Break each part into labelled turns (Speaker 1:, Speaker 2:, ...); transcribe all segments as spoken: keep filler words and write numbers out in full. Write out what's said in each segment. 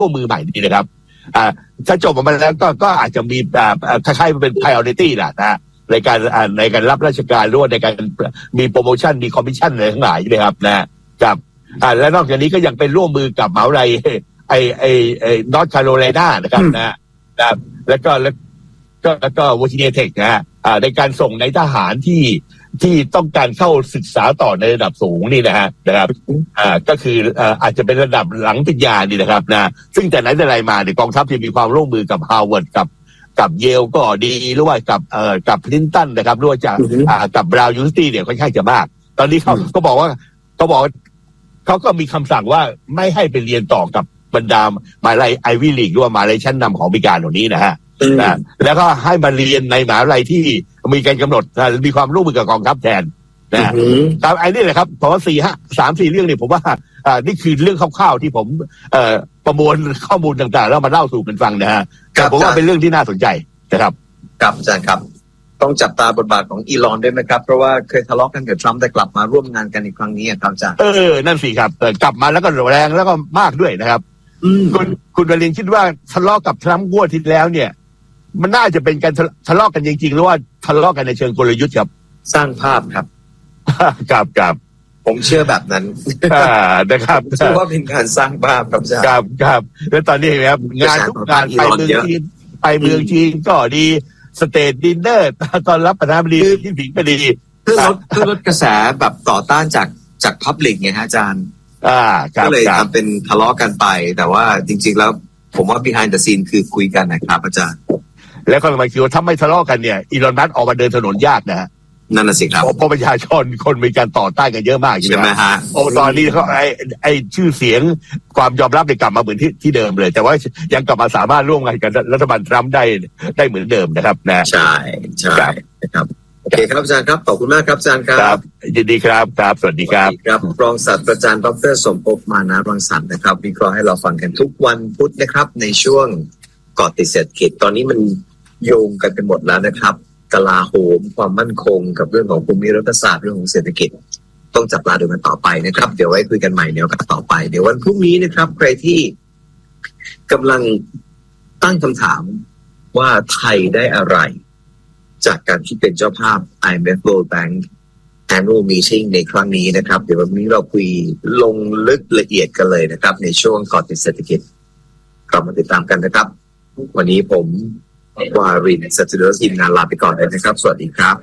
Speaker 1: ร่วมมือใหม่นี่นะครับอ่าถ้าจบออกมาแล้วก็ก็อาจจะมีอ่าคล้ายๆเป็น priority แหละนะในการอ่าในการรับราชการหรือว่าในการมีโปรโมชั่นมีคอมมิชชั่นอะไรทั้งหลายนะครับนะครับอ่าและนอกจากนี้ก็ยังเป็นร่วมมือกับมหาวิทยาลัยไอไอไอนอร์ทแคโรไลนานะครับนะนะครับแล้วก็แล้วก็แล้วก็วอร์จิเนียเทคนะฮะอ่าในการส่งในทหารที่ที่ต้องการเข้าศึกษาต่อในระดับสูงนี่นะฮะนะครับอ่าก็คืออ่าอาจจะเป็นระดับหลังปริญญานี่นะครับนะซึ่งแต่ไหนแต่ไรมาเนี่ยกองทัพจะมีความร่วมมือกับฮาร์วาร์ดกับกับเยลก็ดีหรือว่ากับเอ่อกับพลินตันนะครับหรือว่าจะอ่ากับบราวน์ยูนิเวอร์ซิตี้เนี่ยค่อนข้างจะมากตอนนี้เขาก็บอกว่าเขาบอกเขาก็มีคำสั่งว่าไม่ให้ไปเรียนต่อกับบรรดามหาวิทยาลัยไอวี่ลีกหรือว่ามหาวิทยาลัยชั้นนำของอเมริกาเหล่านี้นะฮะนะแล้วก็ให้มาเรียนในมหาวิทยาลัยที่มีการกำหนดมีความร่วมมือกับกองทัพแทนนะตามไอ้นี่แหละครับเพราะว่าสี่ห้าสามสี่เรื่องนี่ผมว่าอ่านี่คือเรื่องคร่าวๆที่ผมเอ่อประมวลข้อมูลต่างๆแล้วมาเล่าสู่กันฟังนะฮะผมว่าเป็นเรื่องที่น่าสนใจนะครับ
Speaker 2: ครับอาจารย์ครับต้องจับตาบทบาทของอีลอนด้วยนะครับเพราะว่าเคยทะเลาะกันกับทรัมป์แต่กลับมาร่วมงานกันในครั้งนี้ครับอาจารย์
Speaker 1: เออนั่นสิครับกลับมาแล้วก็แรงแล้วก็มากด้วยนะครับคุณคุณวรินทร์คิดว่าทะเลาะกับทรัมป์งวดที่แล้วเนี่ยมันน่าจะเป็นการทะเลาะกันจริงๆหรือว่าทะเลาะกันในเชิงกลยุทธ์ครับ
Speaker 2: สร้างภาพครับ
Speaker 1: ครับครับ
Speaker 2: ผมเชื่อแบบนั้น
Speaker 1: นะครับ
Speaker 2: เชื่อว่าเป็นการสร้างภาพครับอาจารย์
Speaker 1: ครับครับแล้วตอนนี้ครับงานทุกงานไปเมืองจีนไปเมืองจีนก็ดีสเตทดินเนอร์ตอนรับประธานาธิบดีที่ผิงก็ดี
Speaker 2: เพื่อลดเพื่อลดกระแสแบบต่อต้านจากจากพับลิกไงฮะอาจารย์
Speaker 1: อ่า
Speaker 2: ก็เลยทำเป็นทะเลาะกันไปแต่ว่าจริงๆแล้วผมว่า behind the scene คือคุยกันนะครับอาจารย์
Speaker 1: แล้วก็หมายคือว่าถ้าไม่ทะเลาะกันเนี่ยอีลอนมัสก์ออกมาเดินถนนยากนะฮะ
Speaker 2: นั่นน่ะสิครับ
Speaker 1: เพราะประชาชนคนมีการต่อต้านกันเยอะมาก
Speaker 2: ใช่ไหมฮะ
Speaker 1: โอ้ตอนนี้เขาไอ้ไอ้ชื่อเสียงความยอมรับได้กลับมาเหมือนที่ที่เดิมเลยแต่ว่ายังกลับมาสามารถร่วมงานกับรัฐบาลทรัมป์ได้ได้เหมือนเดิมนะครับนะ
Speaker 2: ใช่ใช่ครับโอเคครับอาจารย์ครับขอบคุณมากครับอาจารย์ครับ
Speaker 1: ยินดีครับครับสวัสดีครับ
Speaker 2: ครับรองศาสตราจารย์ดร.สมภพมานะรังสรรค์นะครับวิเคราะห์ให้เราฟังกันทุกวันพุธนะครับในช่วงเกาะติดเศรษฐกิจตอนนี้มันโยงกันไปหมดแล้วนะครับกลาโหมความมั่นคงกับเรื่องของภูมิรัฐศาสตร์เรื่องของเศรษฐกิจต้องจับตาดูกันต่อไปนะครับเดี๋ยวไว้คุยกันใหม่เดี๋ยวกันต่อไปเดี๋ยววันพรุ่งนี้นะครับใครที่กำลังตั้งคำถามว่าไทยได้อะไรจากการที่เป็นเจ้าภาพ ไอ เอ็ม เอฟ World Bank Annual Meeting ในครั้งนี้นะครับเดี๋ยววันนี้เราคุยลงลึกละเอียดกันเลยนะครับในช่วงเกาะติดเศรษฐกิจกลับมาติดตามกันนะครับวันนี้ผมวารินทร์ สัจจเดชทีมงานลาไปก่อนเลยนะครับสวัสดีครับ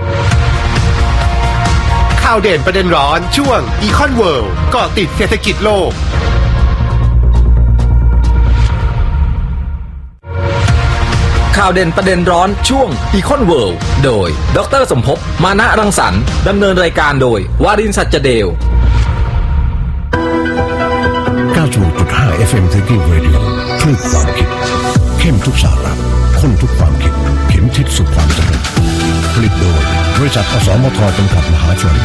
Speaker 3: ข่าวเด่นประเด็นร้อนช่วง Econ World เกาะติดเศรษฐกิจโลก
Speaker 4: ข่าวเด่นประเด็นร้อนช่วง Econ World โดยดร.สมภพมานะรังสรรค์ดำเนินรายการโดยวารินทร์ สัจจเดช
Speaker 5: เก้าสิบหกจุดห้า เอฟ เอ็ม Thinking Radio คลื่นความคิดเข้มทุกสาระข้นทุกความคิดเข็มทิศสู่ความสำเร็จผลิตโดยบริษัทอสมทจำกัดมหาชน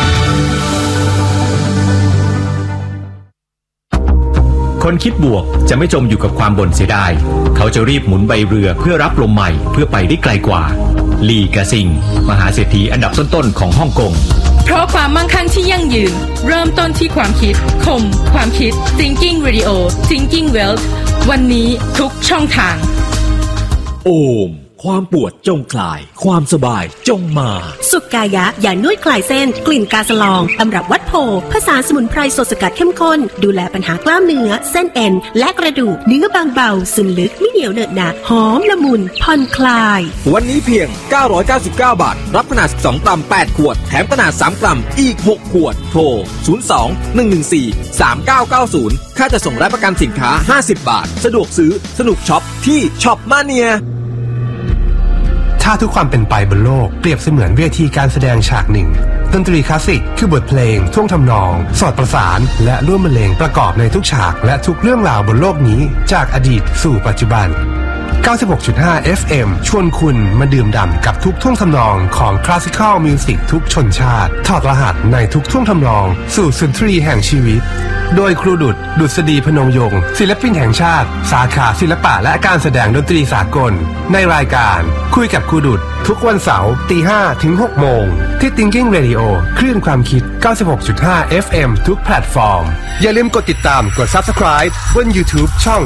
Speaker 6: คนคิดบวกจะไม่จมอยู่กับความบ่นเสียดายเขาจะรีบหมุนใบเรือเพื่อรับลมใหม่เพื่อไปได้ไกลกว่าลีกาซิงมหาเศรษฐีอันดับต้นๆของฮ่องกง
Speaker 7: เพราะความมั่งคั่งที่ยั่งยืนเริ่มต้นที่ความคิดคมความคิด Thinking Radio Thinking Wealth วันนี้ทุกช่องทาง
Speaker 8: โอมความปวดจงคลายความสบายจงมา
Speaker 9: สุกายะยานวดคลายเส้นกลิ่นกาสลองตำรับวัดโพผสานสมุนไพรสดสกัดเข้มข้นดูแลปัญหากล้ามเนื้อเส้นเอ็นและกระดูกเนื้อบางเบาซึมลึกไม่เหนียวเหนอะหนะหอมละมุนผ่อนคลาย
Speaker 8: วันนี้เพียงเก้าร้อยเก้าสิบเก้าบาทรับขนาดสิบสองกรัมแปดขวดแถมขนาดสามกรัมอีกหกขวดโทรศูนย์ สอง หนึ่ง หนึ่ง สี่ สาม เก้า เก้า ศูนย์ค่าจะส่งและประกันสินค้าห้าสิบบาทสะดวกซื้อสนุกช็อปที่ช็อปมาเนีย
Speaker 10: ถ้าทุกความเป็นไปบนโลกเปรียบเสมือนเวทีการแสดงฉากหนึ่งดนตรีคลาสสิกคือบทเพลงท่วงทำนองสอดประสานและร่วมบรรเลงประกอบในทุกฉากและทุกเรื่องราวบนโลกนี้จากอดีตสู่ปัจจุบัน เก้าสิบหกจุดห้า เอฟ เอ็ม ชวนคุณมาดื่มด่ำกับทุกท่วงทำนองของคลาสสิคอลมิวสิกทุกชนชาติถอดรหัสในทุกท่วงทำนองสู่สุนทรีแห่งชีวิตโดยครูดุษดุษฎีพนมยงค์ศิลปินแห่งชาติสาขาศิลปะและการแสดงดนตรีสากลในรายการคุยกับครูดุษทุกวันเสาร์ตีห้าถึงหกโมงที่ Thinking Radio คลื่นความคิด เก้าสิบหกจุดห้า เอฟ เอ็ม ทุกแพลตฟอร์มอย่าลืมกดติดตามกด Subscribe บน YouTube ช่อง